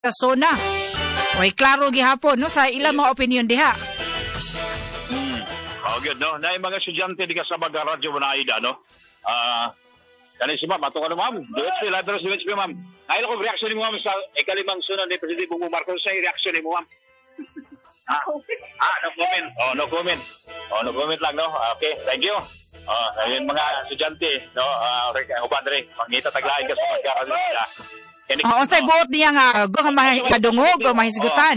sona. Oy, klaro gihapon no sa ilang mga opinion diha. Good, no? Na yung mga estudyante di ka sa mag-radyo na ida, no? Kani si ma'am, ato ka na ma'am. DHP, live na si ma'am. Ngayon ko reaction ni mo ma'am sa ikalimang sunod ni Presidente Bongbong Marcos. Sa reaction ni mo ma'am. No comment. No comment. No comment lang, no? Okay, thank you. Ayun mga estudyante, no? Uban rin, mangita taglain ka sa mag-radyo. Unsay buot niya nga go nga mahisgutan.